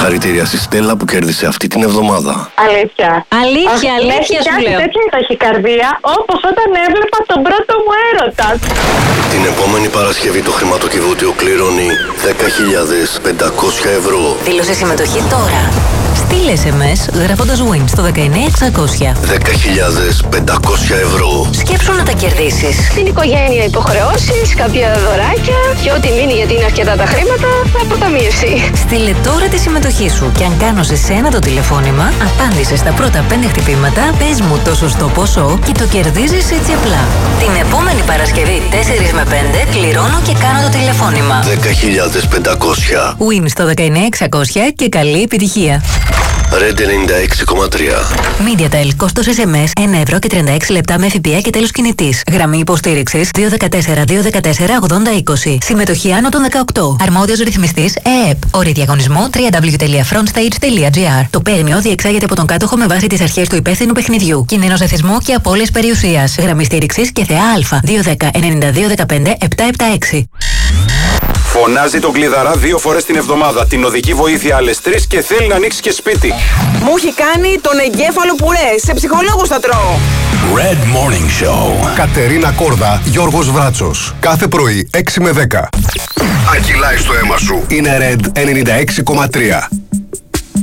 Συγχαρητήρια στη Στέλλα που κέρδισε αυτή την εβδομάδα. Αλήθεια. Αλήθεια σου λέω. Τέτοια ταχυκαρδία όπως όταν έβλεπα τον πρώτο μου έρωτα. Την επόμενη Παρασκευή το χρηματοκιβώτιο κληρώνει 10.500 ευρώ. Δήλωσε συμμετοχή τώρα. Στείλε SMS γράφοντας WIN στο 19600. 10.500 ευρώ. Σκέψου να τα κερδίσεις. Στην οικογένεια υποχρεώσεις, κάποια δωράκια και ό,τι μείνει γιατί είναι αρκετά τα χρήματα, αποταμίευση. Στείλε τώρα τη συμμετοχή σου και αν κάνω σε σένα το τηλεφώνημα, απάντησε στα πρώτα 5 χτυπήματα, πες μου το σωστό ποσό και το κερδίζεις έτσι απλά. Την επόμενη Παρασκευή 4 με 5 κληρώνω και κάνω το τηλεφώνημα. 10.500. WIN στο 19600 και καλή επιτυχία. Red 96,3. MediaTel, κόστος SMS 1 ευρώ και 36 λεπτά με ΦΠΑ και τέλος κινητής. Γραμμή υποστήριξης 214-214-8020. Συμμετοχή άνω των 18. Αρμόδιος ρυθμιστής ΕΕΠ. Όροι διαγωνισμού www.frontstage.gr. Το παίγνιο διεξάγεται από τον κάτοχο με βάση τις αρχές του υπεύθυνου παιχνιδιού. Κινδύνος εθισμού και απώλειας περιουσίας. Γραμμή στήριξης και ΘΕΑ 210-9215-776. Φωνάζει τον κλειδαρά 2 φορές την εβδομάδα. Την οδική βοήθεια άλλες 3 και θέλει να ανοίξει και σπίτι. Μου έχει κάνει τον εγκέφαλο πουρέ. Σε ψυχολόγους θα τρώω. Red Morning Show. Κατερίνα Κόρδα, Γιώργος Βράτσος. Κάθε πρωί 6 με 10. Αγγυλάει στο αίμα σου. Είναι Red 96,3.